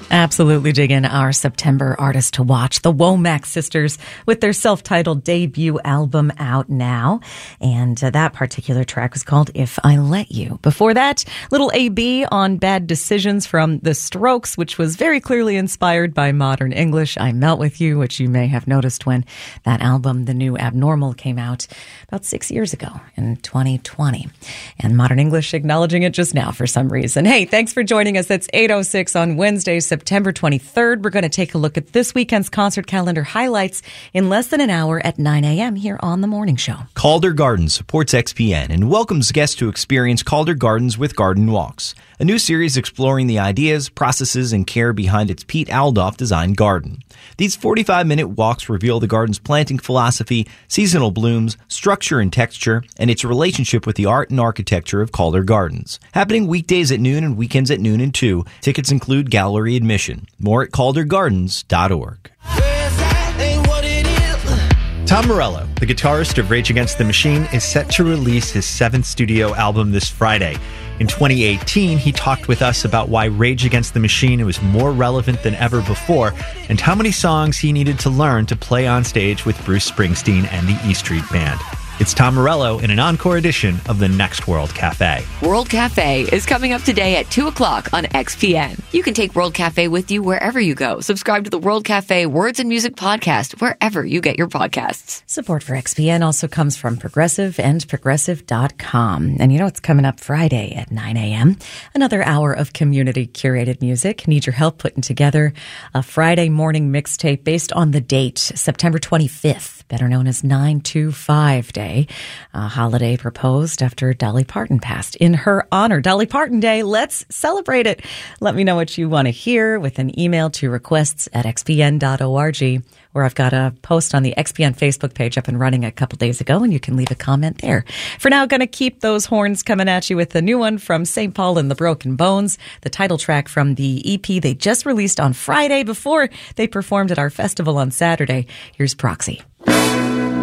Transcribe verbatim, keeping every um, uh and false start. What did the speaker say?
Absolutely dig in our September artist to watch, the Womack Sisters, with their self-titled debut album out now. And uh, that particular track was called If I Let You. Before that, Little A B on Bad Decisions from The Strokes, which was very clearly inspired by Modern English. I Melt With You, which you may have noticed when that album, The New Abnormal, came out about six years ago in twenty twenty. And Modern English acknowledging it just now for some reason. Hey, thanks for joining us. It's eight oh six on Wednesday, September twenty-third. We're going to take a look at this weekend's concert calendar highlights in less than an hour at nine a.m. here on The Morning Show. Calder Gardens supports X P N and welcomes guests to experience Calder Gardens with Garden Walks, a new series exploring the ideas, processes, and care behind its Pete Aldoff designed garden. These forty-five minute walks reveal the garden's planting philosophy, seasonal blooms, structure and texture, and its relationship with the art and architecture of Calder Gardens. Happening weekdays at noon and weekends at noon and two. Tickets include gallery admission. More at calder gardens dot org. Tom Morello, the guitarist of Rage Against the Machine, is set to release his seventh studio album this Friday. In twenty eighteen, he talked with us about why Rage Against the Machine was more relevant than ever before and how many songs he needed to learn to play on stage with Bruce Springsteen and the E Street Band. It's Tom Morello in an encore edition of the Next World Cafe. World Cafe is coming up today at two o'clock on X P N. You can take World Cafe with you wherever you go. Subscribe to the World Cafe Words and Music podcast wherever you get your podcasts. Support for X P N also comes from Progressive and Progressive dot com. And you know what's coming up Friday at nine a.m.? Another hour of community-curated music. Need your help putting together a Friday morning mixtape based on the date, September twenty-fifth, better known as nine two five Day. A holiday proposed after Dolly Parton passed. In her honor, Dolly Parton Day, let's celebrate it. Let me know what you want to hear with an email to requests at x p n dot org, where I've got a post on the X P N Facebook page up and running a couple days ago, and you can leave a comment there. For now, going to keep those horns coming at you with the new one from Saint Paul and the Broken Bones, the title track from the E P they just released on Friday before they performed at our festival on Saturday. Here's Proxy.